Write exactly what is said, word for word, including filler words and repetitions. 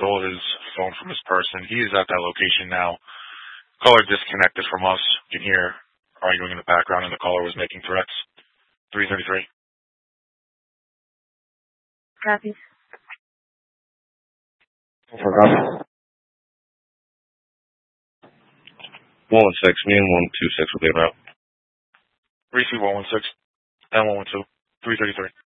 stole his phone from his person. He is at that location now. Caller disconnected from us. You can hear arguing in the background, and the caller was making threats. three thirty-three. Copy. Copy. one one six, me and one two six will be about. Receive one one six and one one two. three thirty-three.